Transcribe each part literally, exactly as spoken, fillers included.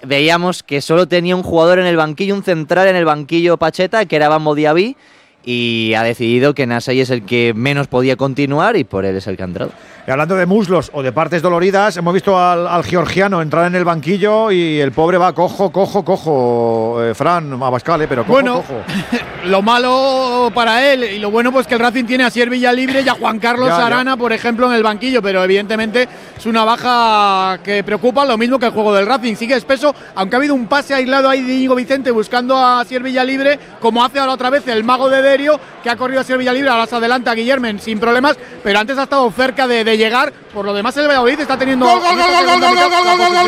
veíamos que solo tenía un jugador en el banquillo, un central en el banquillo Pacheta, que era Bambo Diaby, y ha decidido que Nasai es el que menos podía continuar y por él es el que ha entrado. Y hablando de muslos o de partes doloridas, hemos visto al, al georgiano entrar en el banquillo y el pobre va cojo, cojo, cojo. Eh, Fran, Abascal, eh, pero cojo, bueno, cojo. Lo malo para él y lo bueno pues que el Racing tiene a Sier Villalibre y a Juan Carlos ya, Arana, ya. por ejemplo, en el banquillo, pero evidentemente es una baja que preocupa, lo mismo que el juego del Racing. Sigue espeso, aunque ha habido un pase aislado ahí de Íñigo Vicente buscando a Sier Villalibre, como hace ahora otra vez el mago de Derio, que ha corrido a Sier Villalibre, ahora se adelanta a Guillermen sin problemas, pero antes ha estado cerca de, de llegar. Por lo demás el Valladolid está teniendo gol, gol, gol, gol, gol, gol, gol, gol, gol, gol, gol,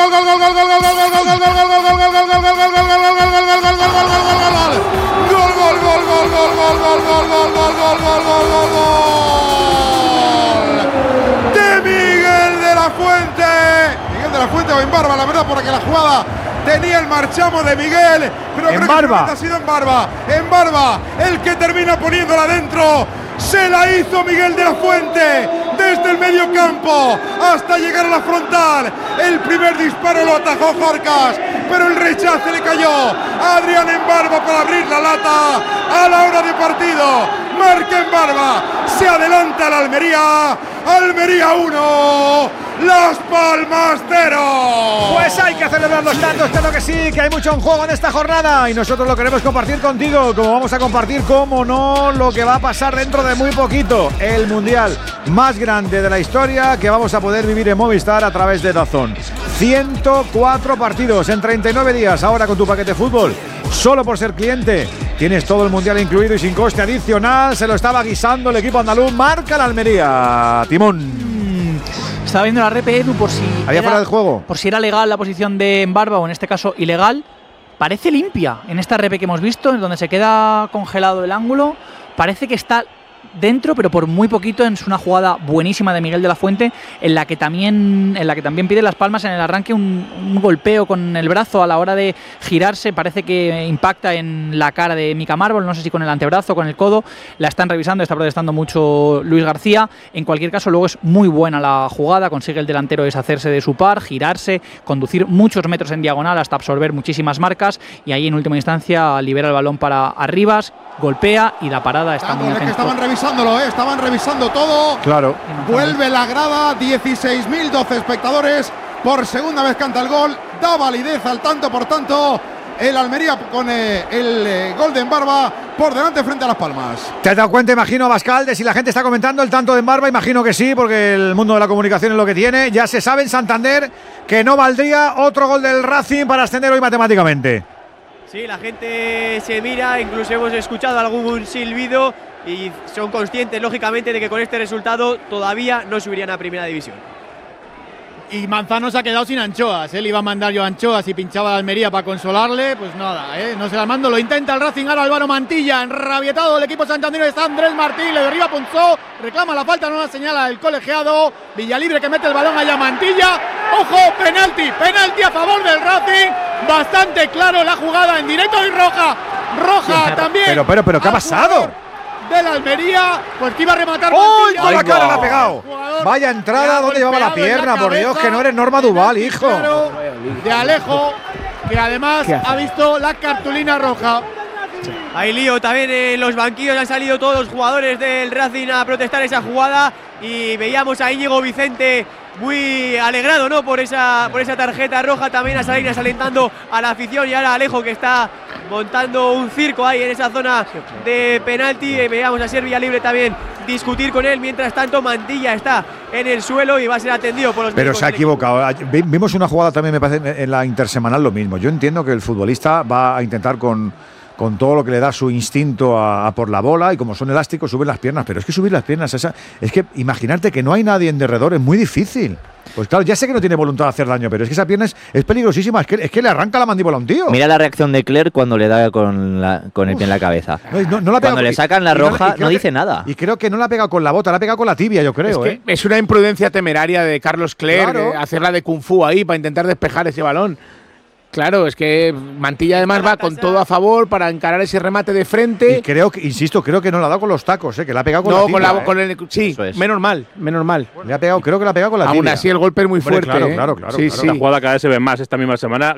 de Miguel de la Fuente. Miguel de la Fuente o en Barba, la verdad, porque la jugada tenía el marchamo de Miguel, pero creo que ha sido en Barba. En Barba, el que termina poniéndola dentro. Se la hizo Miguel de la Fuente desde el medio campo hasta llegar a la frontal. El primer disparo lo atajó Jorcas, pero el rechace le cayó a Adrián en Barba para abrir la lata a la hora de partido. Marca en Barba, se adelanta la Almería. Almería uno, Las Palmas cero. Pues hay que celebrar los tantos, claro que sí, que hay mucho en juego en esta jornada y nosotros lo queremos compartir contigo, como vamos a compartir, como no, lo que va a pasar dentro de muy poquito, el mundial más grande de la historia que vamos a poder vivir en Movistar a través de DAZN. ciento cuatro partidos en treinta y nueve días, ahora con tu paquete fútbol. Solo por ser cliente tienes todo el mundial incluido y sin coste adicional. Se lo estaba guisando el equipo andaluz. Marca la Almería. Timón. Estaba viendo la repe, Edu, por si ¿había fuera del juego? Por si era legal la posición de Embarba o en este caso ilegal. Parece limpia en esta repe que hemos visto, en donde se queda congelado el ángulo. Parece que está dentro, pero por muy poquito. Es una jugada buenísima de Miguel de la Fuente, en la que también, en la que también pide Las Palmas en el arranque un, un golpeo con el brazo a la hora de girarse. Parece que impacta en la cara de Mika Marvel, no sé si con el antebrazo o con el codo. La están revisando, está protestando mucho Luis García. En cualquier caso, luego es muy buena la jugada. Consigue el delantero deshacerse de su par, girarse, conducir muchos metros en diagonal hasta absorber muchísimas marcas, y ahí en última instancia libera el balón para Arribas, golpea y la parada está claro, muy es que estaban revisándolo, ¿eh? estaban revisando todo. Claro. Vuelve la grada, dieciséis mil doce espectadores. Por segunda vez canta el gol, da validez al tanto por tanto. El Almería con eh, el eh, gol de Embarba por delante frente a Las Palmas. ¿Te has dado cuenta, imagino, Abascal, de si la gente está comentando el tanto de Embarba? Imagino que sí, porque el mundo de la comunicación es lo que tiene. Ya se sabe en Santander que no valdría otro gol del Racing para ascender hoy matemáticamente. Sí, la gente se mira, incluso hemos escuchado algún silbido y son conscientes, lógicamente, de que con este resultado todavía no subirían a Primera División. Y Manzano se ha quedado sin anchoas. Él iba a mandar yo anchoas y pinchaba a Almería para consolarle. Pues nada, ¿eh? No se la mando. Lo intenta el Racing. Ahora Álvaro Mantilla. Enrabietado el equipo santanderino. Está Andrés Martín. Le derriba Punzó. Reclama la falta. No la señala el colegiado. Villalibre que mete el balón allá. Mantilla. ¡Ojo! Penalti. Penalti a favor del Racing. Bastante claro la jugada en directo y roja. Roja también. Pero, pero, pero, ¿qué ha pasado? De la Almería, pues que iba a rematar. ¡Uy! Con la cara la ha pegado. Vaya entrada, ¿dónde llevaba la pierna? Por Dios, que no eres Norma Duval, hijo. De Alejo, que además ha visto la cartulina roja. Hay lío también en los banquillos, han salido todos los jugadores del Racing a protestar esa jugada y veíamos a Íñigo Vicente muy alegrado, ¿no? Por esa, por esa tarjeta roja, también a Salinas alentando a la afición y ahora Alejo que está montando un circo ahí en esa zona de penalti. Y veíamos a Sier Villalibre también discutir con él. Mientras tanto, Mantilla está en el suelo y va a ser atendido por los Pero se ha equivocado. Vimos una jugada también, me parece, en la intersemanal lo mismo. Yo entiendo que el futbolista va a intentar con, con todo lo que le da su instinto a, a por la bola, y como son elásticos suben las piernas, pero es que subir las piernas, esa, es que imaginarte que no hay nadie en derredor es muy difícil. Pues claro, ya sé que no tiene voluntad de hacer daño, pero es que esa pierna es, es peligrosísima, es que, es que le arranca la mandíbula a un tío. Mira la reacción de Clerc cuando le da con, la, con el pie en la cabeza. No, no, no la cuando le sacan la roja no, no dice que, nada. Y creo que no la ha pegado con la bota, la ha pegado con la tibia, yo creo. Es, que ¿eh? es una imprudencia temeraria de Carlos Clerc, claro. eh, hacerla de Kung Fu ahí para intentar despejar ese balón. Claro, es que Mantilla además va con todo a favor para encarar ese remate de frente. Y creo que, insisto, creo que no la ha dado con los tacos, ¿eh? Que la ha pegado con no, la tibia. Con la, ¿eh? con el, sí, es. menos mal, menos mal. Le ha pegado, creo que la ha pegado con la tibia. Aún así el golpe es muy Hombre, fuerte. claro, ¿eh? claro, claro, sí, claro. Sí. La jugada cada vez se ve más esta misma semana.